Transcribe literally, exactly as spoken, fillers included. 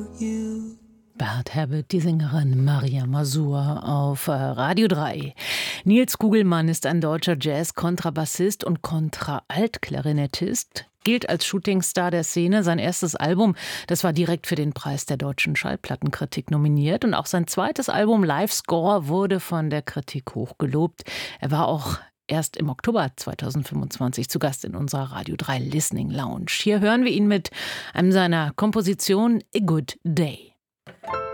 Bad Habit, die Sängerin Maria Mazur auf Radio drei. Nils Kugelmann ist ein deutscher Jazz-Kontrabassist und Kontra-Alt-Klarinettist, gilt als Shootingstar der Szene. Sein erstes Album, das war direkt für den Preis der deutschen Schallplattenkritik nominiert. Und auch sein zweites Album Live Score wurde von der Kritik hochgelobt. Er war auch erst im Oktober zweitausendfünfundzwanzig zu Gast in unserer Radio drei Listening Lounge. Hier hören wir ihn mit einem seiner Kompositionen A Good Day.